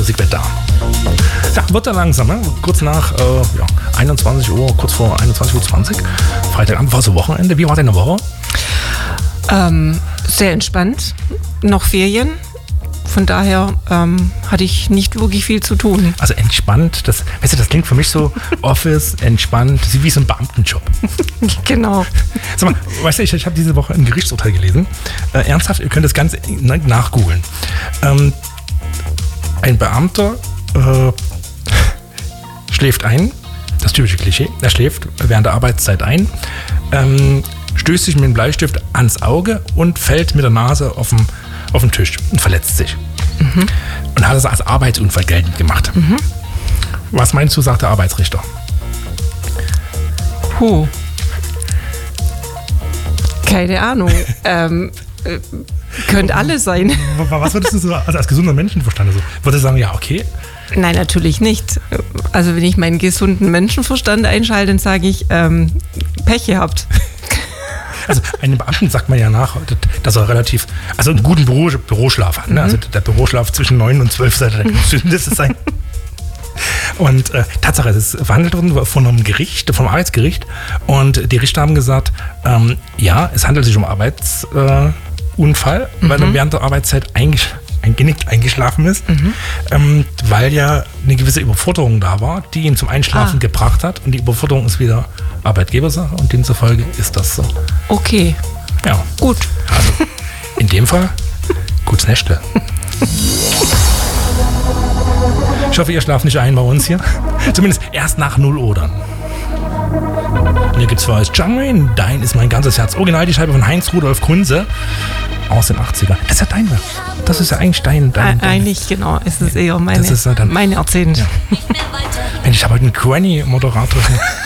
Musikwetter. Ja, wird dann langsam, ne? Kurz nach 21 Uhr, kurz vor 21.20 Uhr. Freitagabend war so Wochenende. Wie war deine Woche? Sehr entspannt. Noch Ferien. Von daher hatte ich nicht wirklich viel zu tun. Also entspannt, das klingt für mich so Office, entspannt, wie so ein Beamtenjob. Genau. Sag mal, weißt du, ich habe diese Woche ein Gerichtsurteil gelesen. Ernsthaft, ihr könnt das Ganze nachgoogeln. Ein Beamter schläft ein, das typische Klischee, er schläft während der Arbeitszeit ein, stößt sich mit dem Bleistift ans Auge und fällt mit der Nase auf den Tisch und verletzt sich. Mhm. Und hat es als Arbeitsunfall geltend gemacht. Mhm. Was meinst du, sagt der Arbeitsrichter? Keine Ahnung. Könnte alles sein. Was würdest du so als gesunder Menschenverstand so? Würdest du sagen, ja, okay? Nein, natürlich nicht. Also wenn ich meinen gesunden Menschenverstand einschalte, dann sage ich, Pech gehabt. Also einem Beamten sagt man ja nach, dass er einen guten Büroschlaf hat. Ne? Also der Büroschlaf zwischen 9 und 12 sollte der gesündeste sein. Und Tatsache, es ist verhandelt worden von einem Gericht, vom Arbeitsgericht. Und die Richter haben gesagt, ja, es handelt sich um Arbeitsunfall, weil er während der Arbeitszeit eingenickt eingeschlafen ist, weil ja eine gewisse Überforderung da war, die ihn zum Einschlafen gebracht hat. Und die Überforderung ist wieder Arbeitgebersache und demzufolge ist das so. Okay. Ja. Gut. Also in dem Fall, gutes Nächtle. Ich hoffe, ihr schlaft nicht ein bei uns hier. Zumindest erst nach 0 Uhr dann. Und hier gibt es für euch John Wayne, Dein ist mein ganzes Herz. Original die Scheibe von Heinz Rudolf Kunze aus den 80ern. Das ist ja deine. Das ist ja eigentlich dein. Eigentlich, genau. Es ist eher meine Erzählung. Ja. Mensch, ich habe heute einen Granny-Moderator.